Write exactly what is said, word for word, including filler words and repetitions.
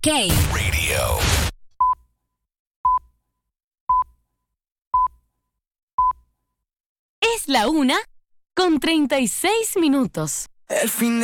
K Radio. Es la una con treinta y seis minutos. El fin